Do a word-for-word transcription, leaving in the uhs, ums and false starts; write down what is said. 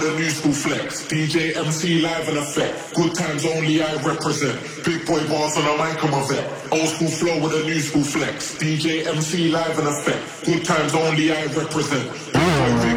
a new school flex. D J M C live in effect. Good times only I represent. Big boy bars on a mic, I'm a vet. Old school flow with a new school flex. D J M C live in effect. Good times only I represent. Big boy, big